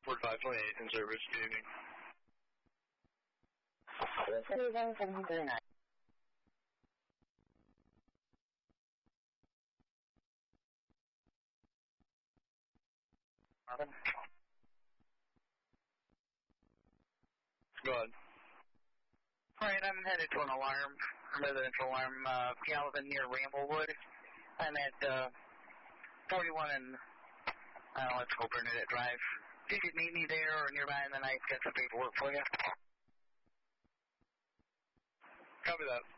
4528 in service. Good evening. 3179. Go ahead. Alright, I'm headed to an alarm, residential alarm, Galvin near Ramblewood. I'm at 41 and, let's go Bernadette Drive. You could meet me there or nearby, and then I get some paperwork for you. Copy that.